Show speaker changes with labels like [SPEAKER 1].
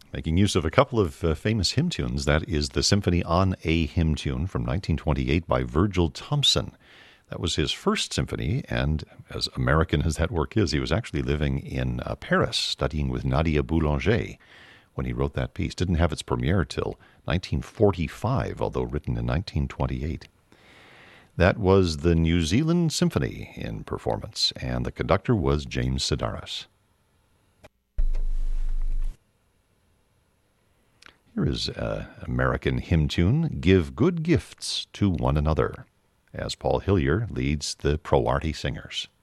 [SPEAKER 1] Making use of a couple of famous hymn tunes. That is the Symphony on a Hymn Tune from 1928 by Virgil Thompson. That was his first symphony, and as American as that work is, he was actually living in Paris studying with Nadia Boulanger when he wrote that piece. Didn't have its premiere till 1945, although written in 1928. That was the New Zealand Symphony in performance, and the conductor was James Sedaris. Here is an American hymn tune, Give Good Gifts to One Another, as Paul Hillier leads the Pro Arty Singers.